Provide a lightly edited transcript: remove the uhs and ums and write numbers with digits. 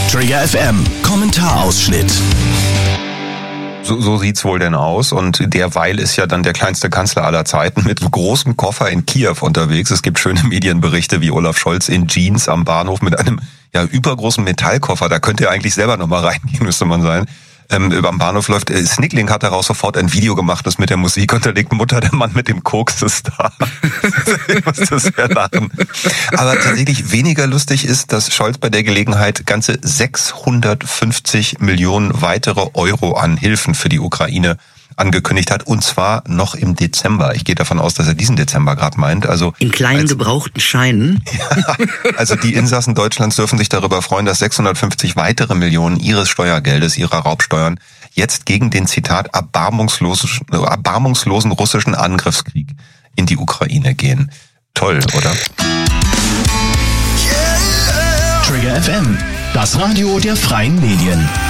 Trigger FM Kommentarausschnitt. So sieht's wohl denn aus. Und derweil ist ja dann der kleinste Kanzler aller Zeiten mit großem Koffer in Kiew unterwegs. Es gibt schöne Medienberichte, wie Olaf Scholz in Jeans am Bahnhof mit einem übergroßen Metallkoffer. Da könnte er eigentlich selber nochmal reingehen, müsste man sein. Am Bahnhof läuft, Snicklink hat daraus sofort ein Video gemacht, das mit der Musik unterlegt. Mutter, der Mann mit dem Koks ist da. Ich muss das ja lachen. Aber tatsächlich weniger lustig ist, dass Scholz bei der Gelegenheit ganze 650 Millionen weitere Euro an Hilfen für die Ukraine angekündigt hat, und zwar noch im Dezember. Ich gehe davon aus, dass er diesen Dezember gerade meint. Also in kleinen gebrauchten Scheinen. Ja, also die Insassen Deutschlands dürfen sich darüber freuen, dass 650 weitere Millionen ihres Steuergeldes, ihrer Raubsteuern, jetzt gegen den, Zitat, erbarmungslosen russischen Angriffskrieg in die Ukraine gehen. Toll, oder? Trigger FM, das Radio der freien Medien.